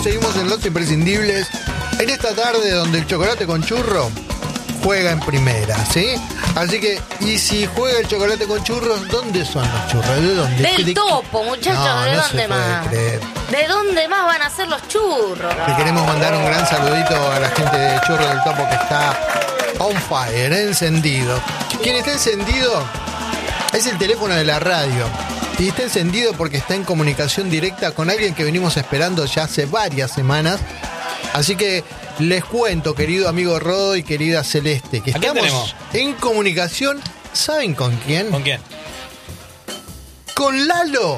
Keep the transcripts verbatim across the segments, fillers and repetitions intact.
amigos, seguimos en Los Imprescindibles. En esta tarde donde el chocolate con churro juega en primera, ¿sí? Así que, y si juega el chocolate con churros, ¿dónde son los churros? ¿De dónde? Del ¿De Topo, muchachos, no, ¿de no dónde más? Creer. ¿De dónde más van a ser los churros? Le queremos mandar un gran saludito a la gente de Churros del Topo que está on fire, encendido. Quien está encendido es el teléfono de la radio. Y está encendido porque está en comunicación directa con alguien que venimos esperando ya hace varias semanas. Así que les cuento, querido amigo Rodo y querida Celeste, que estamos en comunicación. ¿Saben con quién? ¿Con quién? Con Lalo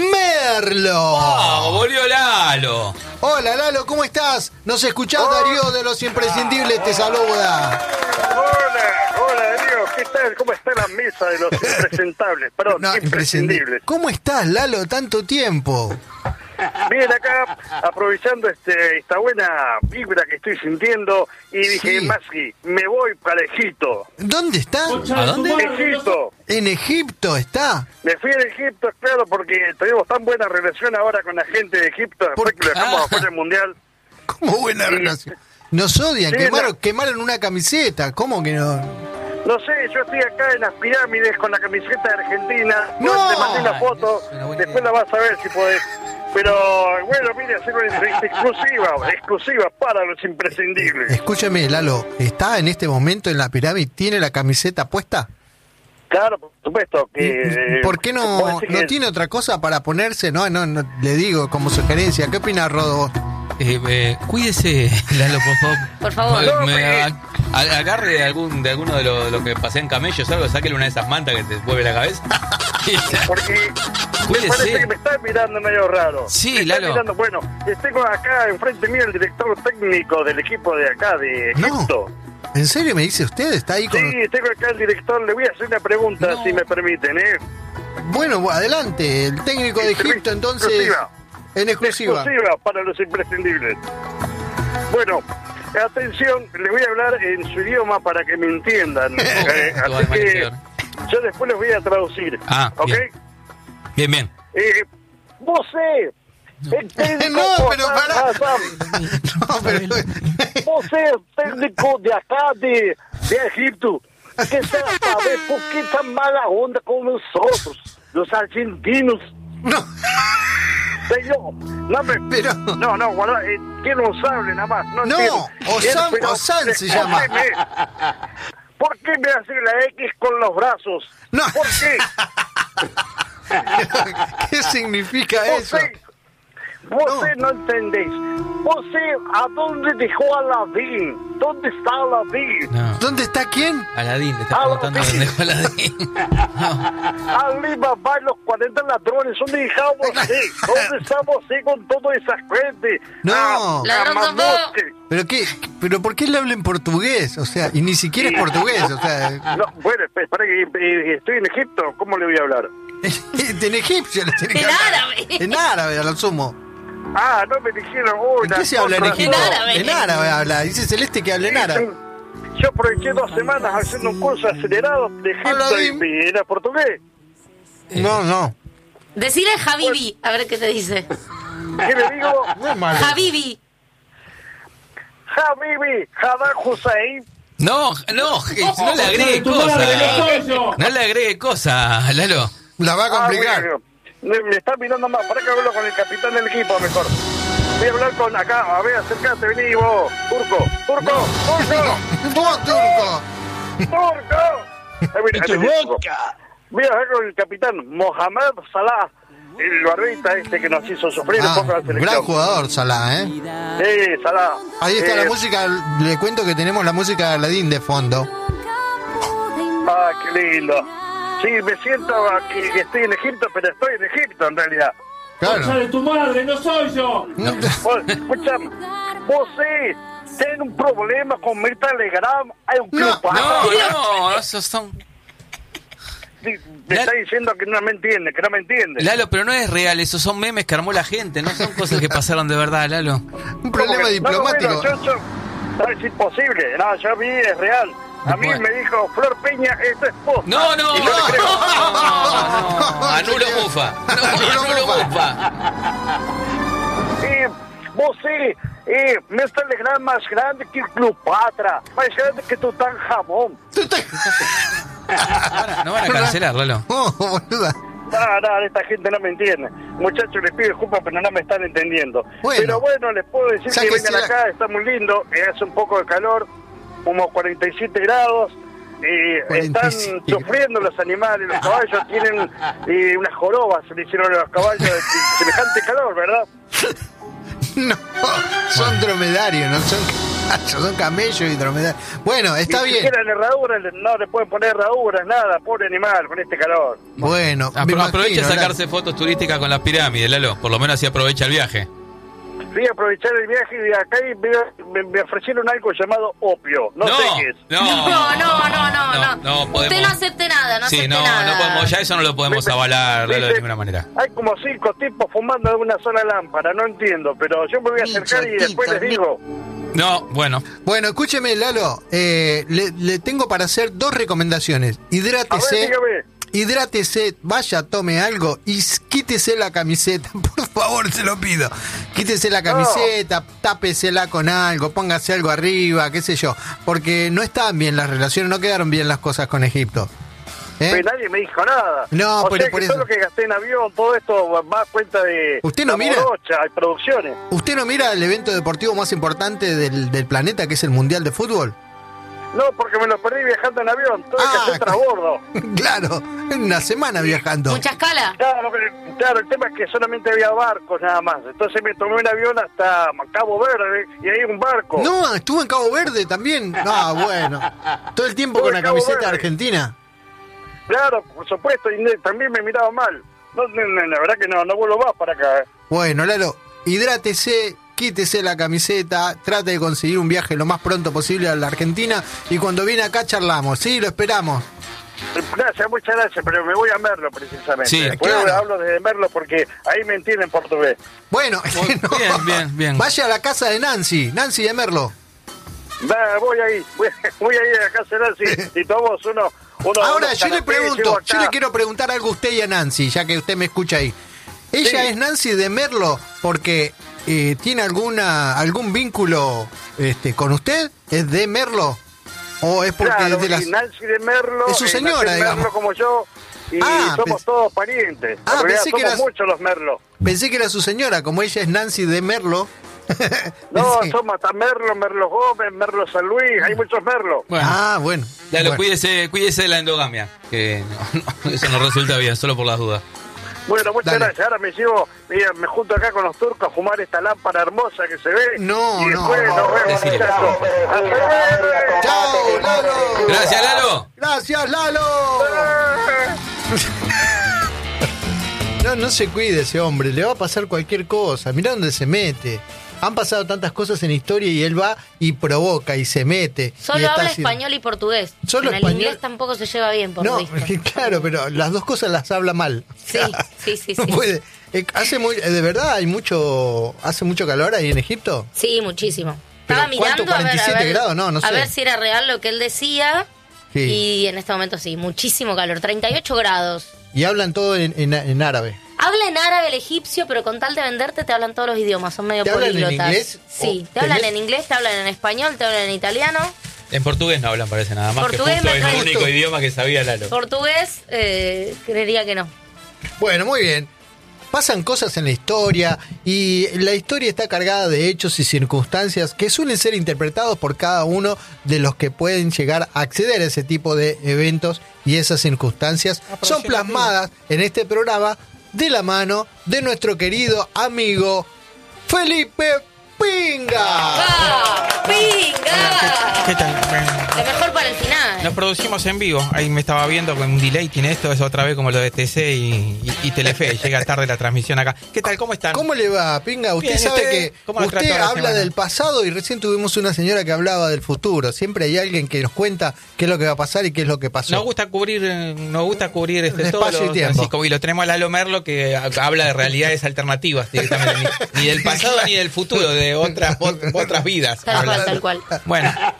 Merlo. ¡Vamos, volvió Lalo! Hola Lalo, ¿cómo estás? ¿Nos escuchás, Darío de Los Imprescindibles? Te saluda. Hola, hola Darío, ¿qué tal? ¿Cómo está la mesa de Los Impresentables? Perdón, No, Imprescindibles. ¿Cómo estás, Lalo? Tanto tiempo. Bien, acá, aprovechando este esta buena vibra que estoy sintiendo, y dije, Sí. Masi, me voy para Egipto. ¿Dónde está? ¿A dónde? Egipto. En Egipto está. Me fui a Egipto, claro, porque tenemos tan buena relación ahora con la gente de Egipto, después ¿Por que lo dejamos qué? afuera del Mundial. ¿Cómo buena Sí. relación? Nos odian, Sí, quemaron, no. quemaron una camiseta. ¿Cómo que no? No sé, yo estoy acá en las pirámides con la camiseta de Argentina. ¡No! Te mandé una foto, Es una buena después la vas a ver si podés. Pero bueno, mire, hacer una entrevista exclusiva, exclusiva para Los Imprescindibles. Escúchame, Lalo, ¿está en este momento en la pirámide? ¿Tiene la camiseta puesta? Claro, por supuesto que... ¿Por qué no, vos decís no que- tiene otra cosa para ponerse? No, no, no, le digo como sugerencia. ¿Qué opina Rodo vos? Eh, eh, cuídese, Lalo, por favor. Por favor. Me- No, me- porque- a- a- agarre de algún de alguno de los lo que pasean camellos o algo, sáquele una de esas mantas que te vuelve la cabeza. Porque me Cuídese. parece que me está mirando medio raro. Sí, Me está Lalo. mirando, bueno, tengo acá enfrente mío el director técnico del equipo de acá, de No. Egipto. ¿En serio me dice usted? ¿Está ahí con...? Sí, tengo acá el director, le voy a hacer una pregunta, No. si me permiten, ¿eh? Bueno, adelante. El técnico de Egipto, entonces... Exclusiva. En exclusiva. Exclusiva para Los Imprescindibles. Bueno, atención, les voy a hablar en su idioma para que me entiendan. Eh, Tu así alma que interior. yo después les voy a traducir. Ah, ¿Ok? bien. Bien, bien. Eh, você, el técnico No, pero Hassan pará. Hassan, No, pero... você es técnico de acá de, de Egipto. Quisiera saber por qué tan mala onda con nosotros, los argentinos. No, Señor, no me... pero... No, no, guarda, eh, que no hable nada más. No, No, entiendo. Osan- Bien, pero Osan se llama. escúcheme, ¿por qué me hace la X con los brazos? No. ¿Por qué? ¿Qué significa eso? Você, você no. entendéis. Você, ¿a dónde dejó a Aladín? ¿Dónde está Aladín? No. ¿Dónde está quién? Aladín, le está preguntando Aladín. dónde dejó Aladín. No. Alibaba y los cuarenta ladrones, ¿dónde dejamos você? ¿Dónde estamos você con toda esa gente? No. Ah, Ladrón a tampoco. Manosque. ¿Pero qué? ¿Pero por qué le habla en portugués? O sea, y ni siquiera es portugués, o sea... No, bueno, espera que eh, estoy en Egipto, ¿cómo le voy a hablar? En egipcio le tiene que En hablar. árabe. En árabe, a lo sumo. Ah, no me dijeron, uy, ¿En qué se habla en Egipto? En árabe. En árabe habla. Dice Celeste que habla en árabe. Yo aproveché dos semanas haciendo un curso acelerado de Egipto Aladín. y, y era portugués. No, no. Decile Habibi, a ver qué te dice. ¿Qué le digo? No es malo. Habibi. Habibi, Hadar Hussein. No, no, que no le agregue cosas. No le agregue cosas, Lalo. La va a complicar. Ah, bueno, me, me está mirando más. Para que hablo con el capitán del equipo mejor. Voy a hablar con acá. A ver, acércate, vení vos. Turco, Turco, Turco, ¡Vos, turco! Turco. Ahí viene, ahí viene, Turco. Voy a hablar con el capitán Mohamed Salah, el barbita este que nos hizo sufrir un Ah, poco la selección. gran jugador, Salah, ¿eh? Sí, Salah. Ahí está Eh, la música. Le cuento que tenemos la música de Aladín de fondo. Ah, qué lindo. Sí, me siento que, que estoy en Egipto, pero estoy en Egipto en realidad. Claro. de tu madre, no soy yo. Vos, escuchame, você tem um problema com o Telegram? Hay un club No, No, no, esos son. Me está diciendo que no me entiende, que no me entiende. Lalo, pero no es real, esos son memes que armó la gente, no son cosas que pasaron de verdad, Lalo. Un problema que- diplomático. No, bueno, yo, yo, no, es imposible. No, yo vi, es real. A mí Bueno. me dijo, Flor Peña, esto es posta. No, no, Y no, yo le creo. no, anulo mufa. No, anulo mufa. Sí, Você é mensalidade mais grande que Cleopatra, mais grande que Tutankamón. No van a cancelar, Lalo. Oh, boluda. No, no, esta gente no me entiende. Muchachos, les pido disculpas, pero no me están entendiendo. Bueno. Pero bueno, les puedo decir Ya que que vengan sea- acá, está muy lindo, eh, hace un poco de calor, como cuarenta y siete grados. Eh, cuarenta y están siete sufriendo los animales, los caballos tienen eh, unas jorobas, se le hicieron a los caballos de semejante calor, ¿verdad? No, son dromedarios, no son caballos, son camellos y dromedarios. Bueno, está Ni bien. siquiera herraduras, no le pueden poner herraduras, nada, pobre animal, con este calor. Bueno, me Apro- imagino, aprovecha a Lalo. sacarse fotos turísticas con las pirámides, Lalo. Por lo menos así aprovecha el viaje. Fui a aprovechar el viaje y de acá y me, me- me ofrecieron algo llamado opio, no, sé qué es. No, No, no, no, no, no. no Usted podemos- no acepte nada, no Sí, acepte no, nada. no podemos, ya eso no lo podemos avalar, Lalo, de Dice, ninguna manera. Hay como cinco tipos fumando de una sola lámpara, no entiendo, pero yo me voy a acercar y después les digo. No, bueno. Bueno, escúcheme, Lalo, eh, le, le tengo para hacer dos recomendaciones. A ver, Hidrátese, dígame. hidrátese, vaya, tome algo y s- quítese la camiseta, por favor, se lo pido. Quítese la camiseta, tápesela con algo, póngase algo arriba, qué sé yo, porque no están bien las relaciones, no quedaron bien las cosas con Egipto. ¿Eh? Pero nadie me dijo nada. No, o pero sea por que eso- todo lo que gasté en avión, todo esto va a cuenta de ¿Usted no la mira? morocha y producciones. ¿Usted no mira el evento deportivo más importante del, del planeta, que es el Mundial de Fútbol? No, porque me lo perdí viajando en avión, tuve Ah, que hacer transbordo. Claro, una semana viajando. Mucha escala. Claro, pero- claro, el tema es que solamente había barcos nada más. Entonces me tomé un avión hasta Cabo Verde y ahí un barco. No, estuvo en Cabo Verde también. Ah, bueno. Todo el tiempo Estuve con la en Cabo camiseta Verde. argentina. Claro, por supuesto, y ne- también me miraba mal. No, no, no, la verdad que no, no vuelvo más para acá. eh. Bueno, Lalo, hidrátese, quítese la camiseta, trate de conseguir un viaje lo más pronto posible a la Argentina y cuando viene acá charlamos, ¿sí? Lo esperamos. Gracias, muchas gracias, pero me voy a Merlo precisamente. Sí, Después claro. hablo desde Merlo porque ahí me entienden portugués. Bueno, Muy- no. bien, bien, bien. Vaya a la casa de Nancy, Nancy de Merlo. Va, voy ahí, voy, voy ahí a casa de Nancy y tomamos uno. uno Ahora, unos yo le canapés, llego pregunto, acá. yo le quiero preguntar algo a usted y a Nancy, ya que usted me escucha ahí. ¿Ella Sí. es Nancy de Merlo porque eh, tiene alguna algún vínculo este, con usted? ¿Es de Merlo? ¿O es porque Claro, es de las... y Nancy de Merlo, Es su eh, señora, nació en digamos. Merlo como yo, y Ah, somos pens- todos parientes. Ah, en realidad pensé que somos eras- muchos los Merlo. Pensé que era su señora, como ella es Nancy de Merlo. No, Pensé- somos hasta Merlo, Merlo Gómez, Merlo San Luis, hay muchos Merlo. Bueno. Ah, bueno. Lalo, Bueno. cuídese, cuídese de la endogamia. Que no, no, eso no resulta bien, solo por las dudas. Bueno, muchas Dale. gracias. Ahora me llevo, mira, me junto acá con los turcos a fumar esta lámpara hermosa que se ve. No, y no, después no, nos vemos, decile. muchachos. ¡Hasta luego! ¡Chao, Lalo! Gracias, Lalo. ¡Gracias, Lalo! No, no se cuide ese hombre, le va a pasar cualquier cosa. Mirá dónde se mete. Han pasado tantas cosas en la historia y él va y provoca y se mete. y Solo está habla haciendo- español y portugués. Solo en el español. inglés tampoco se lleva bien, por No, visto. claro, pero las dos cosas las habla mal. Sí, sí, sí, No sí. puede. Eh, Hace muy, eh, de verdad hay mucho, hace mucho calor ahí en Egipto. Sí, muchísimo. ¿Pero Estaba cuánto? mirando a ver, cuarenta y siete a ver, grados, no, no a sé. ver si era real lo que él decía. Sí. Y en este momento sí, muchísimo calor. treinta y ocho grados. Y hablan todo en, en- en árabe. Habla en árabe el egipcio, pero con tal de venderte te hablan todos los idiomas. Son medio ¿Te hablan en políglotas. inglés? Sí, ¿O te hablan tenés- en inglés, te hablan en español, te hablan en italiano. En portugués no hablan, parece nada más. Portugués que justo me es el trae- único idioma que sabía Lalo. Portugués, eh, creería que no. Bueno, muy bien. Pasan cosas en la historia y la historia está cargada de hechos y circunstancias que suelen ser interpretados por cada uno de los que pueden llegar a acceder a ese tipo de eventos y esas circunstancias son plasmadas en este programa de la mano de nuestro querido amigo Felipe Pinga. ¡Ah! ¡Pinga! ¿Qué tal? Lo mejor para el final. Nos producimos en vivo. Ahí me estaba viendo con un delay. Tiene esto, es otra vez como lo de T C y, y, y Telefe. Llega tarde la transmisión acá. ¿Qué tal? ¿Cómo están? ¿Cómo le va, Pinga? Usted Bien, sabe ¿usted? que ¿Cómo lo usted trató la habla semana? del pasado y recién tuvimos una señora que hablaba del futuro. Siempre hay alguien que nos cuenta qué es lo que va a pasar y qué es lo que pasó. Nos gusta cubrir, eh, nos gusta cubrir este Espacio todo y lo- tiempo. así como- y lo tenemos a Lalo Merlo que ha- habla de realidades alternativas directamente, ni, ni del pasado ni del futuro, de otras ot- otras vidas. Tal habla. cual, tal cual. Bueno,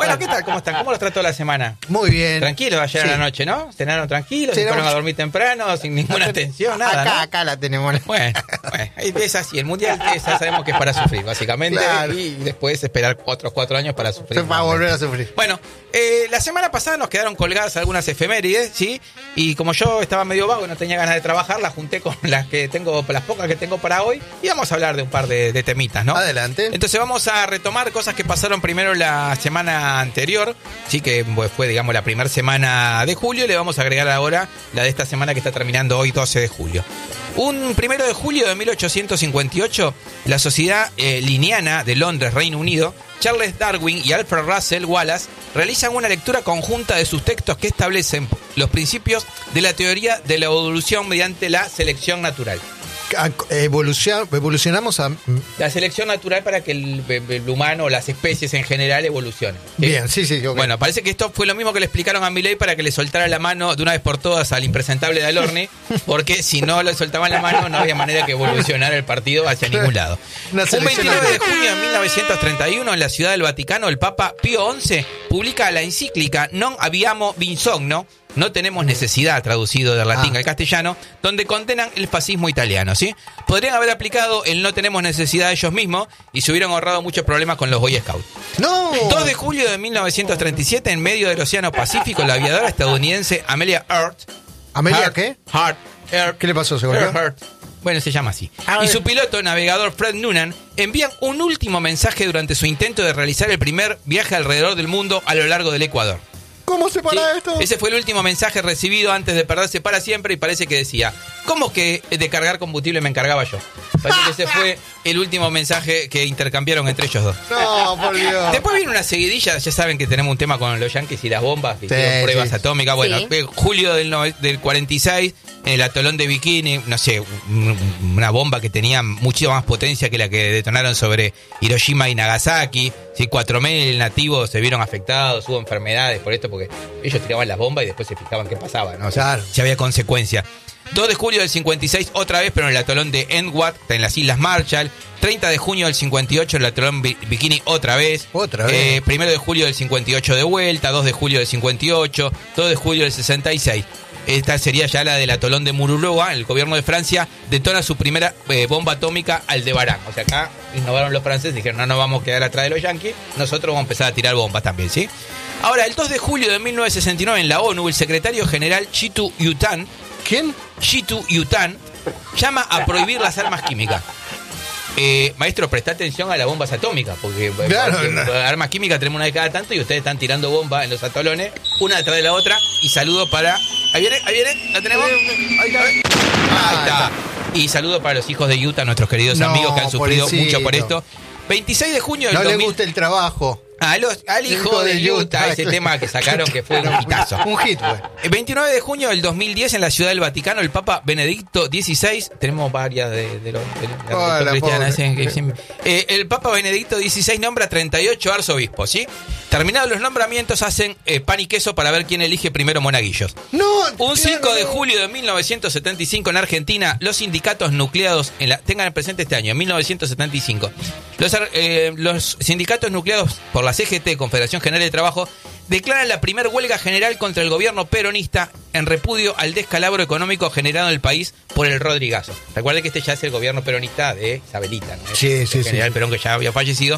Bueno, ¿qué tal? ¿Cómo están? ¿Cómo los trató la semana? Muy bien. Tranquilos ayer Sí. a la noche, ¿no? Cenaron tranquilos, Sí, se fueron no. a dormir temprano, sin ninguna tensión, nada, Acá, ¿no? acá la tenemos. Bueno, bueno, es así. El mundial esa sabemos que es para sufrir, básicamente. Claro. Y después esperar otros cuatro años para sufrir. Se va a volver a sufrir. Bueno, eh, la semana pasada nos quedaron colgadas algunas efemérides, ¿sí? Y como yo estaba medio vago y no tenía ganas de trabajar, las junté con las que tengo, las pocas que tengo para hoy. Y vamos a hablar de un par de, de temitas, ¿no? Adelante. Entonces vamos a retomar cosas que pasaron primero la semana anterior, sí, que pues, fue, digamos, la primera semana de julio. Le vamos a agregar ahora la de esta semana que está terminando hoy, doce de julio. Un primero de julio de mil ochocientos cincuenta y ocho, la Sociedad eh, Linneana de Londres, Reino Unido, Charles Darwin y Alfred Russel Wallace realizan una lectura conjunta de sus textos que establecen los principios de la teoría de la evolución mediante la selección natural. Evolucion, evolucionamos a... La selección natural para que el, el humano o las especies en general evolucionen. ¿Sí? Bien, sí, sí. Okay. Bueno, parece que esto fue lo mismo que le explicaron a Milei para que le soltara la mano de una vez por todas al impresentable de Alorni, porque si no le soltaban la mano no había manera que evolucionara el partido hacia ningún lado. Una Un selección veintinueve de natural. junio de mil novecientos treinta y uno, en la Ciudad del Vaticano, el Papa Pío once publica la encíclica Non abbiamo bisogno, no tenemos necesidad, traducido del latín Ah. al castellano, donde condenan el fascismo italiano, ¿sí? Podrían haber aplicado el no tenemos necesidad ellos mismos y se hubieran ahorrado muchos problemas con los Boy Scouts. ¡No! dos de julio de mil novecientos treinta y siete, en medio del Océano Pacífico, la aviadora estadounidense Amelia Earhart. ¿Amelia Hart- qué? Hart, Earhart, ¿Qué le pasó, se golpeó? Earhart. Bueno, se llama así. A Y ver. su piloto, navegador Fred Noonan, envían un último mensaje durante su intento de realizar el primer viaje alrededor del mundo a lo largo del Ecuador. ¿Cómo se para Sí, esto? ese fue el último mensaje recibido antes de perderse para siempre y parece que decía, ¿cómo que de cargar combustible me encargaba yo? Parece que ese fue el último mensaje que intercambiaron entre ellos dos. No, por Dios. Después viene una seguidilla, ya saben que tenemos un tema con los yanquis y las bombas, que Sí, hicieron pruebas sí. atómicas. Bueno, Sí. eh, julio del, nove- del cuarenta y seis, en el atolón de Bikini, no sé, un- una bomba que tenía muchísima más potencia que la que detonaron sobre Hiroshima y Nagasaki. Sí, cuatro mil nativos se vieron afectados, hubo enfermedades por esto, porque ellos tiraban las bombas y después se fijaban qué pasaba, ¿no? O sea, Claro. si había consecuencia. dos de julio del cincuenta y seis, otra vez, pero en el atolón de Endwat, en las Islas Marshall. treinta de junio del cincuenta y ocho, en el atolón Bi- Bikini, otra vez. Otra vez. Eh, primero de julio del cincuenta y ocho de vuelta, dos de julio del cincuenta y ocho, dos de julio del sesenta y seis. Esta sería ya la del atolón de Mururoa. El gobierno de Francia detona su primera eh, bomba atómica, Aldebarán. O sea, acá innovaron los franceses, dijeron, no nos vamos a quedar atrás de los yanquis, nosotros vamos a empezar a tirar bombas también, ¿sí? Ahora, el dos de julio de mil novecientos sesenta y nueve, en la ONU, el secretario general Chitu Yutan, ¿Quién? Chitu Yutan, llama a prohibir las armas químicas. Eh, maestro, presta atención a las bombas atómicas, porque, eh, Claro, porque no. armas químicas tenemos una de cada tanto y ustedes están tirando bombas en los atolones, una detrás de la otra. Y saludo para... Ahí viene, ahí viene, ¿la tenemos? Ahí está. Ahí está. Y saludo para los hijos de Utah, nuestros queridos No, amigos que han sufrido pobrecito. mucho por esto. veintiséis de junio del No le dos mil... gusta el trabajo. A los- al hijo, Hijo de, de Utah, Utah, ese claro. tema que sacaron que fue un hitazo. Un hit, güey. El veintinueve de junio del dos mil diez, en la Ciudad del Vaticano, el Papa Benedicto dieciséis, tenemos varias de, de, los- de la Hola, religión cristiana, pobre. ese que siempre- eh, el Papa Benedicto dieciséis nombra treinta y ocho arzobispos, ¿sí? Terminados los nombramientos, hacen eh, pan y queso para ver quién elige primero monaguillos. No. Un cinco de no. julio de mil novecientos setenta y cinco, en Argentina, los sindicatos nucleados, en la, tengan presente este año, en mil novecientos setenta y cinco, los, ar- eh, los sindicatos nucleados por la C G T, Confederación General de Trabajo, declaran la primer huelga general contra el gobierno peronista en repudio al descalabro económico generado en el país por el Rodrigazo. Recuerden que este ya es el gobierno peronista de Isabelita, ¿no? Sí, El sí, general sí. Perón, que ya había fallecido.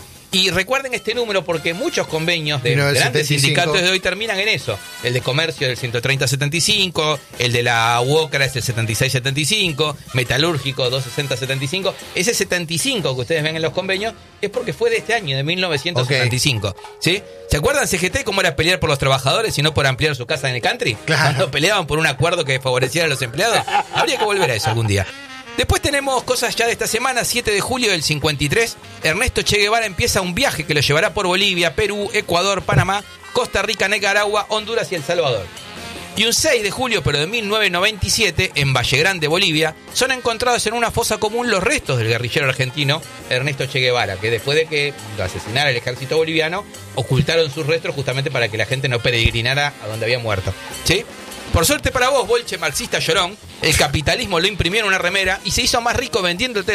Y recuerden este número porque muchos convenios de mil novecientos grandes setenta y cinco. sindicatos de hoy terminan en eso. El de comercio del ciento treinta setenta y cinco, el de la UOCRA es el setenta y seis setenta y cinco, metalúrgico doscientos sesenta setenta y cinco. Ese setenta y cinco que ustedes ven en los convenios es porque fue de este año, de mil novecientos setenta y cinco. ¿Sí? ¿Se acuerdan C G T cómo era pelear por los trabajadores y no por ampliar su casa en el country? Claro. Cuando peleaban por un acuerdo que favoreciera a los empleados. Habría que volver a eso algún día. Después tenemos cosas ya de esta semana, siete de julio del cincuenta y tres, Ernesto Che Guevara empieza un viaje que lo llevará por Bolivia, Perú, Ecuador, Panamá, Costa Rica, Nicaragua, Honduras y El Salvador. Y un seis de julio, pero de mil novecientos noventa y siete, en Valle Grande, Bolivia, son encontrados en una fosa común los restos del guerrillero argentino Ernesto Che Guevara, que después de que lo asesinara el ejército boliviano, ocultaron sus restos justamente para que la gente no peregrinara a donde había muerto. ¿Sí? Por suerte para vos, bolche marxista llorón, el capitalismo lo imprimió en una remera y se hizo más rico vendiéndotela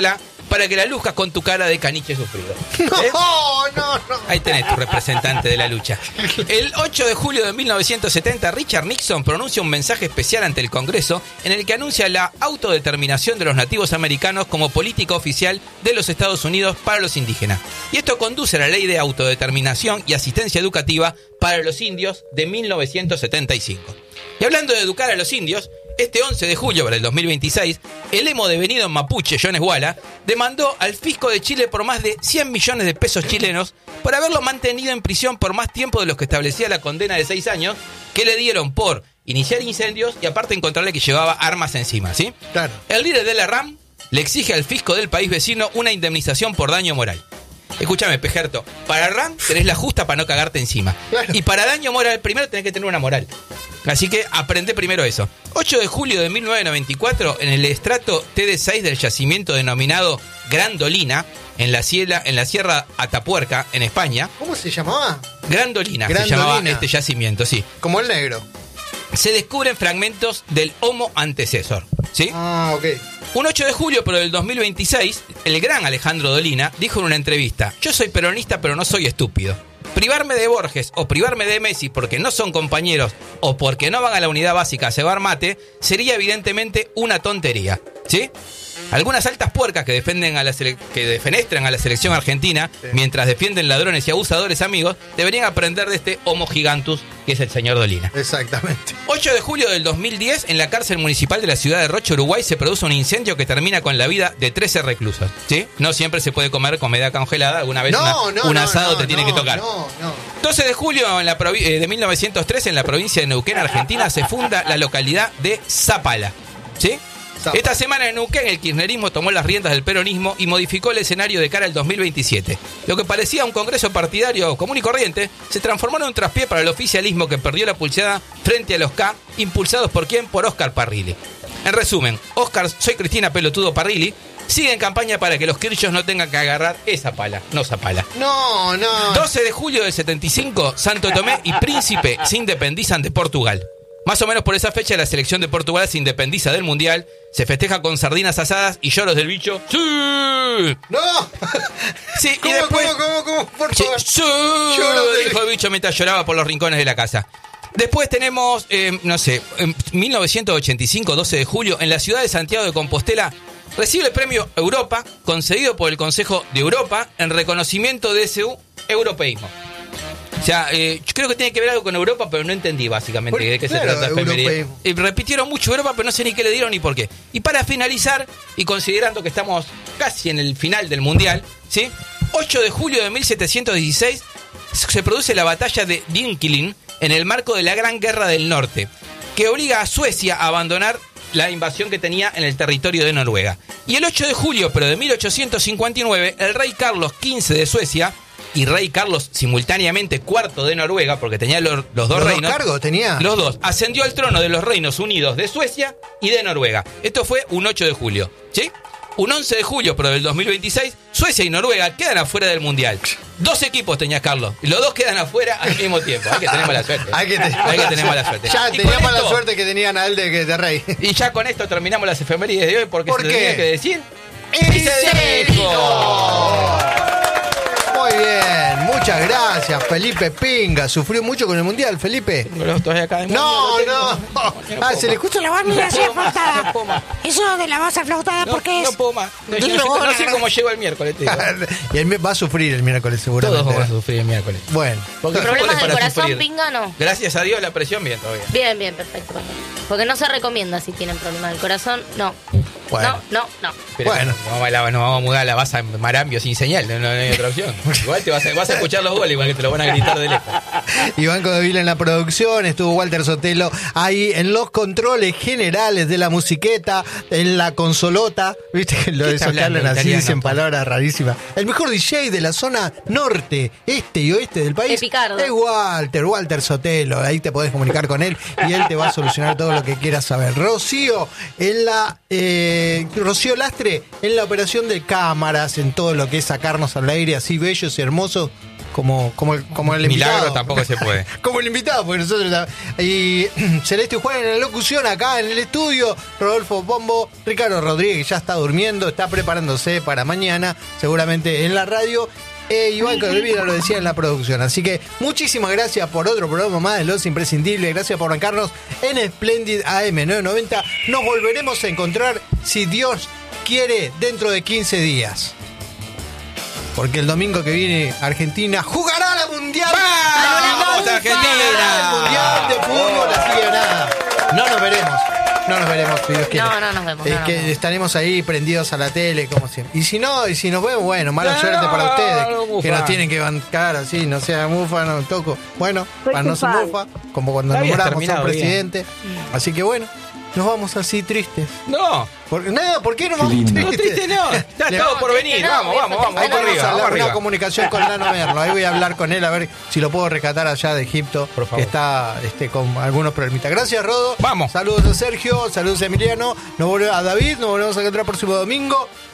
para que la luzcas con tu cara de caniche sufrido. ¿Eh? No, no, no. Ahí tenés tu representante de la lucha. El ocho de julio de mil novecientos setenta, Richard Nixon pronuncia un mensaje especial ante el Congreso en el que anuncia la autodeterminación de los nativos americanos como política oficial de los Estados Unidos para los indígenas. Y esto conduce a la Ley de Autodeterminación y Asistencia Educativa para los Indios de mil novecientos setenta y cinco. Y hablando de educar a los indios, este once de julio del dos mil veintiséis, el emo devenido en mapuche, John Esguala, demandó al fisco de Chile por más de cien millones de pesos chilenos por haberlo mantenido en prisión por más tiempo de los que establecía la condena de seis años que le dieron por iniciar incendios y aparte encontrarle que llevaba armas encima, ¿sí? Claro. El líder de la RAM le exige al fisco del país vecino una indemnización por daño moral. Escúchame, Pejerto, para RAM tenés la justa para no cagarte encima. Claro. Y para daño moral, primero tenés que tener una moral. Así que aprende primero eso. ocho de julio de mil novecientos noventa y cuatro, en el estrato T D seis del yacimiento denominado Grandolina, en la, ciela, en la Sierra Atapuerca, en España. ¿Cómo se llamaba? Grandolina, Grandolina. se llamaba este yacimiento, sí. Como el negro. Se descubren fragmentos del Homo antecesor, ¿sí? Ah, ok. Un ocho de julio, pero del dos mil veintiséis, el gran Alejandro Dolina dijo en una entrevista: yo soy peronista, pero no soy estúpido. Privarme de Borges o privarme de Messi porque no son compañeros o porque no van a la unidad básica a cebar mate sería evidentemente una tontería, ¿sí? Algunas altas puercas que defienden a la sele- que defenestran a la selección argentina, sí, mientras defienden ladrones y abusadores amigos, deberían aprender de este homo gigantus que es el señor Dolina. Exactamente. ocho de julio del dos mil diez, en la cárcel municipal de la ciudad de Rocha, Uruguay, se produce un incendio que termina con la vida de trece reclusos, ¿sí? No siempre se puede comer comida congelada, alguna vez No, una- no, un no, asado no, te tiene no, que tocar. No, no. doce de julio en la provi- eh, de mil novecientos tres, en la provincia de Neuquén, Argentina, se funda la localidad de Zapala, ¿sí? Zapala. Esta semana en Neuquén el kirchnerismo tomó las riendas del peronismo y modificó el escenario de cara al dos mil veintisiete. Lo que parecía un congreso partidario común y corriente se transformó en un traspié para el oficialismo que perdió la pulseada frente a los K, impulsados por quién, por Oscar Parrilli. En resumen, Oscar, soy Cristina Pelotudo Parrilli, sigue en campaña para que los kirchos no tengan que agarrar esa pala, no zapala. No, no. doce de julio del setenta y cinco, Santo Tomé y Príncipe se independizan de Portugal. Más o menos por esa fecha la selección de Portugal se independiza del Mundial, se festeja con sardinas asadas y lloros del bicho. ¡Sí! No. Sí, y ¿Cómo, después... cómo, cómo, cómo? Por Sí, favor. sí, Lloros del- dijo el bicho mientras lloraba por los rincones de la casa. Después tenemos, eh, no sé, en mil novecientos ochenta y cinco, doce de julio, en la ciudad de Santiago de Compostela, recibe el premio Europa, concedido por el Consejo de Europa, en reconocimiento de ese europeísmo. O sea, eh, yo creo que tiene que ver algo con Europa, pero no entendí básicamente Por- de qué claro, se trata efeméride. europeísmo. Y repitieron mucho Europa, pero no sé ni qué le dieron ni por qué. Y para finalizar, y considerando que estamos casi en el final del Mundial, ¿sí? ocho de julio de mil setecientos dieciséis se produce la batalla de Dinkelin en el marco de la Gran Guerra del Norte, que obliga a Suecia a abandonar la invasión que tenía en el territorio de Noruega. Y el ocho de julio, pero de mil ochocientos cincuenta y nueve, el rey Carlos quince de Suecia y rey Carlos simultáneamente cuarto de Noruega, porque tenía los, los dos ¿Los dos reinos. cargos tenía? Los dos. Ascendió al trono de los Reinos Unidos de Suecia y de Noruega. Esto fue un ocho de julio, ¿sí? Un once de julio, pero del dos mil veintiséis, Suecia y Noruega quedan afuera del Mundial. Dos equipos tenía Carlos, y los dos quedan afuera al mismo tiempo. Hay que tener mala suerte. Hay que, tener Hay que tener mala suerte. Ya Y tenía con mala esto- suerte que tenían a él de, de rey. Y ya con esto terminamos las efemérides de hoy, porque ¿Por se qué? tenía que decir... ¡Y ¡Y se dijo! Muy bien, muchas gracias, Felipe Pinga. ¿Sufrió mucho con el Mundial, Felipe? Tengo los dos acá de No, medio, lo no. tengo. No, yo no Ah, puedo se le más. escucha la La voz voz. mira así puedo más, aflautada. no puedo más. Eso de la voz aflautada, No, porque no es? puedo más. No, yo Dilo no, sé, ahora. no sé cómo llego el miércoles, te digo. Y él va a sufrir el miércoles seguramente. Todos vamos a sufrir el miércoles. Bueno, Porque el fútbol ¿Problemas es del para corazón, sufrir. pinga, no? Gracias a Dios la presión bien todavía. Bien, bien, perfecto. Porque no se recomienda si tienen problemas del corazón, no. Bueno. No, no, no. Pero Bueno. nos vamos, a la- nos vamos a mudar a la base en Marambio sin señal, no, no hay otra opción. Igual te vas a, vas a escuchar los goles, igual que te lo van a gritar de lejos. Iván Codevila en la producción, estuvo Walter Sotelo ahí en los controles generales de la musiqueta, en la consolota, viste que lo ¿Qué de está esos que hablando hablan así, italiano? dicen palabras rarísimas. El mejor D J de la zona norte, este y oeste del país Epicardo. es Walter, Walter Sotelo, ahí te podés comunicar con él y él te va a solucionar todo lo que quieras saber. Rocío en la eh, eh, Rocío Lastre en la operación de cámaras, en todo lo que es sacarnos al aire así bellos y hermosos como, como, el, como el Milagro invitado. tampoco se puede. Como el invitado, porque nosotros... Y Celeste Juan en la locución acá en el estudio, Rodolfo Pombo, Ricardo Rodríguez ya está durmiendo, está preparándose para mañana, seguramente en la radio. Eh, Iván Calvira lo decía en la producción. Así que muchísimas gracias por otro programa más de Los Imprescindibles. Gracias por bancarnos en Splendid A M novecientos noventa. Nos volveremos a encontrar, si Dios quiere, dentro de quince días. Porque el domingo que viene Argentina jugará la Mundial. ¡Vamos, Argentina! El Mundial de fútbol, así que nada. No nos veremos. No nos veremos, si Dios quiere. No, no nos vemos. Es no nos que vemos. estaremos ahí prendidos a la tele, como siempre. Y si no, y si nos vemos, bueno, mala No, suerte para ustedes, no, que mufa. nos tienen que bancar así, no sea mufa, no toco. Bueno, Soy para no tu ser fan. mufa, como cuando Habías nombramos a un terminado bien. presidente. Así que bueno, nos vamos así tristes. No, Por, nada, ¿por qué nos vamos no, tristes? triste no. Está Le- todo por triste venir. no, Vamos, viejo, vamos, vamos. triste Ahí Vamos no. tenemos arriba, a vamos la- una arriba. comunicación con Lano Merlo. Ahí voy a hablar con él a ver si lo puedo rescatar allá de Egipto, Por favor. que está este, con algunos problemitas. Gracias, Rodo. Vamos. Saludos a Sergio, saludos a Emiliano. Nos volvemos a David, nos volvemos a encontrar el próximo domingo.